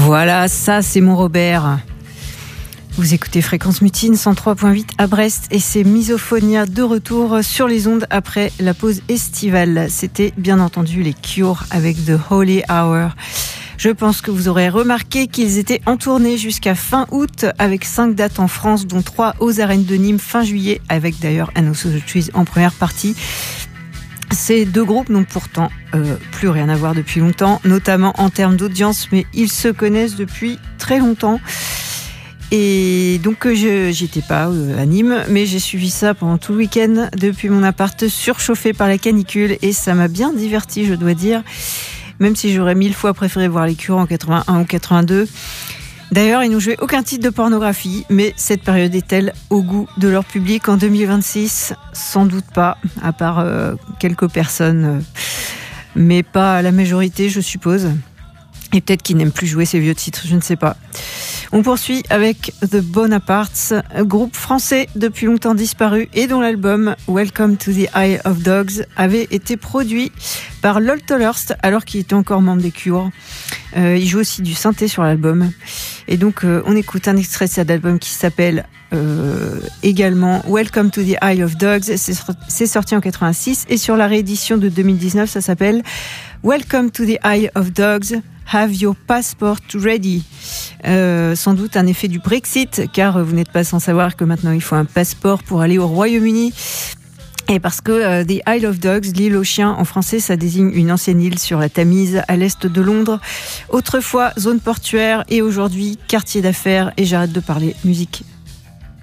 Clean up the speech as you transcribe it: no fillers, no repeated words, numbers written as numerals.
Voilà, ça c'est mon Robert. Vous écoutez Fréquence Mutine 103.8 à Brest et c'est Misophonia de retour sur les ondes après la pause estivale. C'était bien entendu les Cure avec The Holy Hour. Je pense que vous aurez remarqué qu'ils étaient en tournée jusqu'à fin août avec 5 dates en France, dont 3 aux arènes de Nîmes fin juillet, avec d'ailleurs And Also The Trees en première partie. Ces deux groupes n'ont pourtant plus rien à voir depuis longtemps, notamment en termes d'audience, mais ils se connaissent depuis très longtemps. Et donc j'étais pas à Nîmes, mais j'ai suivi ça pendant tout le week-end depuis mon appart surchauffé par la canicule et ça m'a bien diverti, je dois dire, même si j'aurais 1000 fois préféré voir les Cure en 81 ou 82. D'ailleurs, ils n'ont joué aucun titre de pornographie, mais cette période est-elle au goût de leur public en 2026 ? Sans doute pas, à part quelques personnes, mais pas la majorité, je suppose. Et peut-être qu'ils n'aiment plus jouer ces vieux titres, je ne sais pas. On poursuit avec The Bonapartes, groupe français depuis longtemps disparu et dont l'album Welcome to the Isle of Dogs avait été produit par Lol Tolhurst alors qu'il était encore membre des Cure. Il joue aussi du synthé sur l'album. Et donc on écoute un extrait de cet album qui s'appelle également Welcome to the Isle of Dogs. C'est sorti en 86 et sur la réédition de 2019 ça s'appelle Welcome to the Isle of Dogs. Have your passport ready. Sans doute un effet du Brexit, car vous n'êtes pas sans savoir que maintenant il faut un passeport pour aller au Royaume-Uni. Et parce que The Isle of Dogs, l'île aux chiens, en français, ça désigne une ancienne île sur la Tamise, à l'est de Londres. Autrefois zone portuaire et aujourd'hui quartier d'affaires. Et j'arrête de parler musique.